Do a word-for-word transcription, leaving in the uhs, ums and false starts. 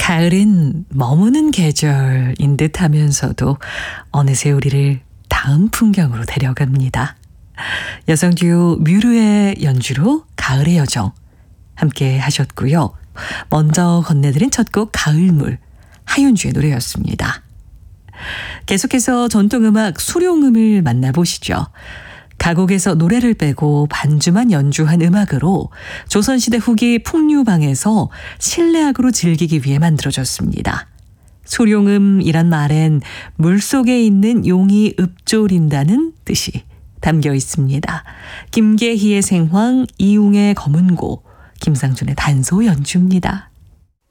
가을은 머무는 계절인 듯 하면서도 어느새 우리를 다음 풍경으로 데려갑니다. 여성 듀오 뮤르의 연주로 가을의 여정 함께 하셨고요. 먼저 건네드린 첫 곡 가을물 하윤주의 노래였습니다. 계속해서 전통음악 수룡음을 만나보시죠. 가곡에서 노래를 빼고 반주만 연주한 음악으로 조선시대 후기 풍류방에서 실내악으로 즐기기 위해 만들어졌습니다. 수룡음이란 말엔 물속에 있는 용이 읊조린다는 뜻이 담겨 있습니다. 김계희의 생황, 이웅의 검은고, 김상준의 단소 연주입니다.